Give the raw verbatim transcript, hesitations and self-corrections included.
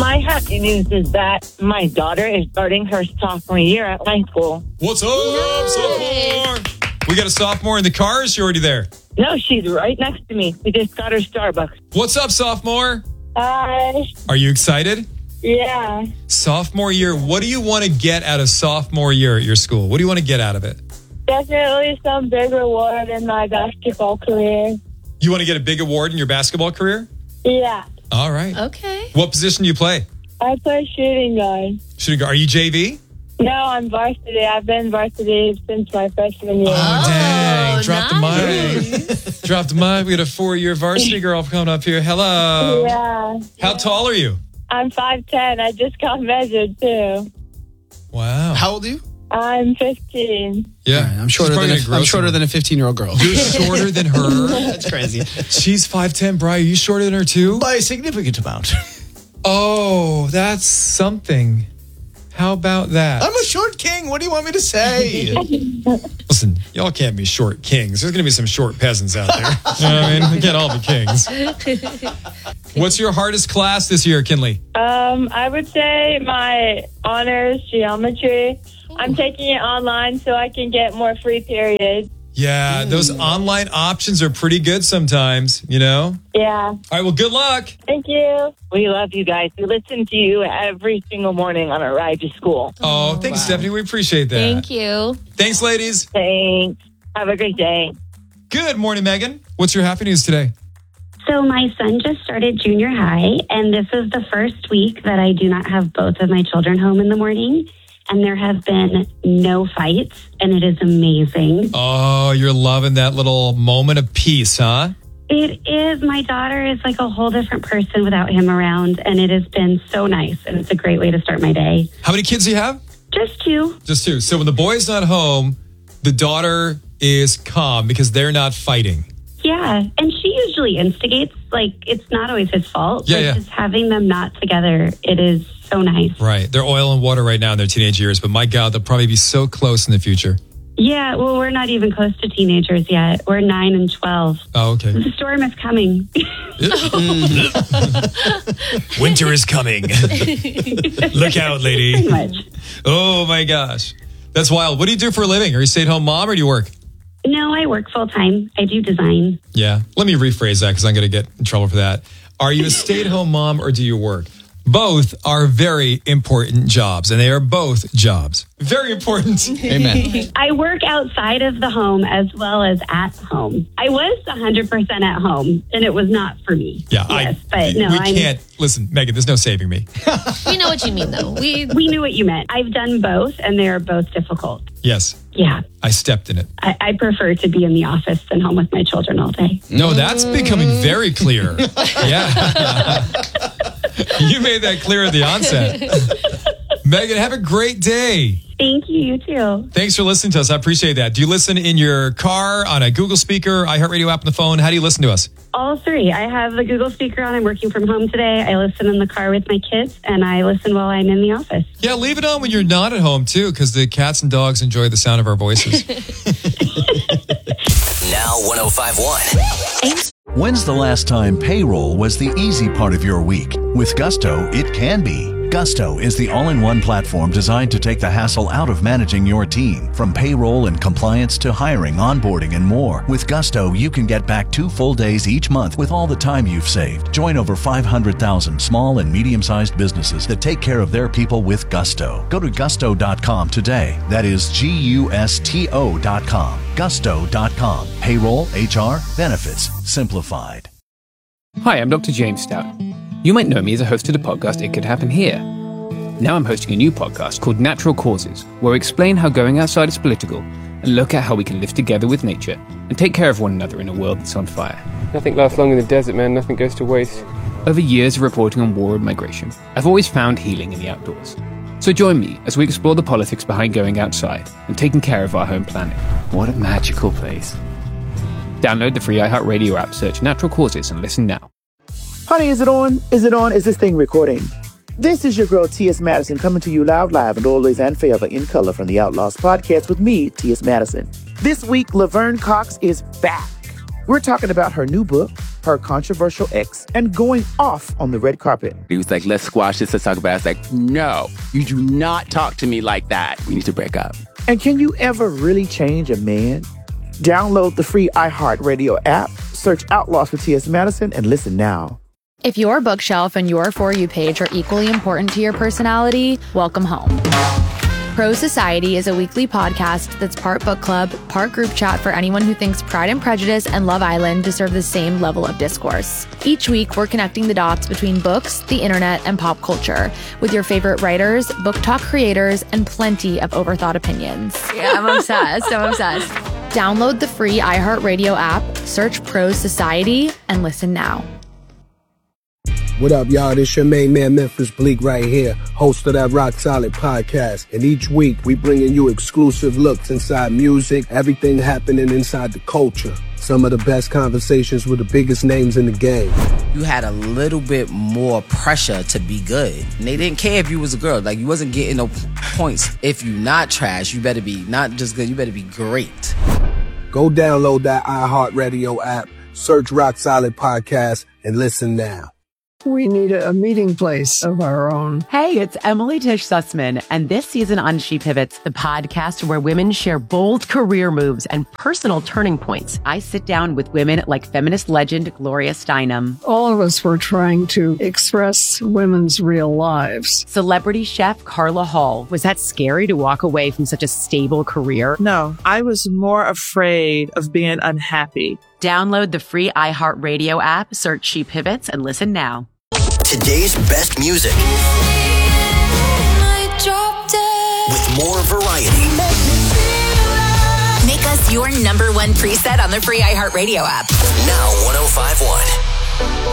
My happy news is that my daughter is starting her sophomore year at high school. What's up, nice. Sophomore? We got a sophomore in the car, or is she already there? No, she's right next to me. We just got her Starbucks. What's up, sophomore? Hi. Are you excited? Yeah. Sophomore year, what do you want to get out of sophomore year at your school? What do you want to get out of it? Definitely some big reward in my basketball career. You want to get a big award in your basketball career? Yeah. All right. Okay. What position do you play? I play shooting guard. Shooting guard. Are you J V? No, I'm varsity. I've been varsity since my freshman year. Oh, dang. Dropped nice. the mic. Dropped the mic. We got a four-year varsity girl coming up here. Hello. Yeah. How tall are you? I'm five ten. I just got measured, too. Wow. How old are you? I'm fifteen. Yeah. Right, I'm shorter than a, I'm shorter than a fifteen-year-old girl. You're shorter than her? That's crazy. She's five ten. Brian, are you shorter than her too? By a significant amount. Oh, that's something. How about that? I'm a short king. What do you want me to say? Listen, y'all can't be short kings. There's going to be some short peasants out there. You know what I mean? We can't all be kings. What's your hardest class this year, Kinley? Um, I would say my honors geometry. I'm taking it online so I can get more free periods. Yeah, those online options are pretty good sometimes, you know? Yeah. All right, well, good luck. Thank you. We love you guys. We listen to you every single morning on our ride to school. Oh, thanks, wow. Stephanie. We appreciate that. Thank you. Thanks, ladies. Thanks. Have a great day. Good morning, Megan. What's your happy news today? So my son just started junior high, and this is the first week that I do not have both of my children home in the morning. And there have been no fights, and it is amazing. Oh, you're loving that little moment of peace, huh? It is. My daughter is like a whole different person without him around, and it has been so nice, and it's a great way to start my day. How many kids do you have? Just two. Just two. So when the boy's not home, the daughter is calm because they're not fighting. Yeah, and she usually instigates. Like, it's not always his fault. Yeah, but yeah. Just having them not together, it is so nice. Right. They're oil and water right now in their teenage years, but my God, they'll probably be so close in the future. Yeah, well, we're not even close to teenagers yet. We're nine and twelve. Oh, okay. The storm is coming. Winter is coming. Look out, lady. Pretty much. Oh, my gosh. That's wild. What do you do for a living? Are you a stay-at-home mom or do you work? No, I work full-time. I do design. Yeah. Let me rephrase that because I'm going to get in trouble for that. Are you a stay-at-home mom or do you work? Both are very important jobs, and they are both jobs. Very important. Amen. I work outside of the home as well as at home. I was one hundred percent at home, and it was not for me. Yeah, yes, I, but no, we I'm, can't. Listen, Megan, there's no saving me. We know what you mean, though. We we knew what you meant. I've done both, and they are both difficult. Yes. Yeah. I stepped in it. I, I prefer to be in the office than home with my children all day. No, that's becoming very clear. Yeah. You made that clear at the onset. Megan, have a great day. Thank you. You too. Thanks for listening to us. I appreciate that. Do you listen in your car, on a Google speaker, iHeartRadio app on the phone? How do you listen to us? All three. I have the Google speaker on. I'm working from home today. I listen in the car with my kids, and I listen while I'm in the office. Yeah, leave it on when you're not at home, too, because the cats and dogs enjoy the sound of our voices. Now one oh five point one. When's the last time payroll was the easy part of your week? With Gusto, it can be. Gusto is the all-in-one platform designed to take the hassle out of managing your team. From payroll and compliance to hiring, onboarding, and more. With Gusto, you can get back two full days each month with all the time you've saved. Join over five hundred thousand small and medium-sized businesses that take care of their people with Gusto. Go to gusto dot com today. That is G U S T O dot com. gusto dot com. Payroll, H R, benefits, simplified. Hi, I'm Doctor James Stout. You might know me as a host of the podcast It Could Happen Here. Now I'm hosting a new podcast called Natural Causes, where I explain how going outside is political and look at how we can live together with nature and take care of one another in a world that's on fire. Nothing lasts long in the desert, man. Nothing goes to waste. Over years of reporting on war and migration, I've always found healing in the outdoors. So join me as we explore the politics behind going outside and taking care of our home planet. What a magical place. Download the free iHeartRadio app, search Natural Causes, and listen now. Honey, is it on? Is it on? Is this thing recording? This is your girl, T S. Madison, coming to you loud, live, and always and forever in color from the Outlaws podcast with me, T S. Madison. This week, Laverne Cox is back. We're talking about her new book, her controversial ex, and going off on the red carpet. He was like, let's squash this, let's talk about it. I was like, no, you do not talk to me like that. We need to break up. And can you ever really change a man? Download the free iHeartRadio app, search Outlaws for T S. Madison, and listen now. If your bookshelf and your For You page are equally important to your personality, welcome home. Pro Society is a weekly podcast that's part book club, part group chat for anyone who thinks Pride and Prejudice and Love Island deserve the same level of discourse. Each week, we're connecting the dots between books, the internet, and pop culture with your favorite writers, book talk creators, and plenty of overthought opinions. Yeah, I'm obsessed. I'm obsessed. Download the free iHeartRadio app, search Pro Society, and listen now. What up, y'all? This your main man, Memphis Bleak, right here, host of that Rock Solid podcast. And each week, we bringing you exclusive looks inside music, everything happening inside the culture. Some of the best conversations with the biggest names in the game. You had a little bit more pressure to be good. And they didn't care if you was a girl. Like, you wasn't getting no points. If you not trash, you better be not just good, you better be great. Go download that iHeartRadio app, search Rock Solid Podcast, and listen now. We need a, a meeting place of our own. Hey, it's Emily Tish Sussman, and this season on She Pivots, the podcast where women share bold career moves and personal turning points. I sit down with women like feminist legend Gloria Steinem. All of us were trying to express women's real lives. Celebrity chef Carla Hall. Was that scary to walk away from such a stable career? No, I was more afraid of being unhappy. Download the free iHeartRadio app, search She Pivots, and listen now. Today's best music with more variety. Make us your number one preset on the free iHeartRadio app. Now one oh five point one.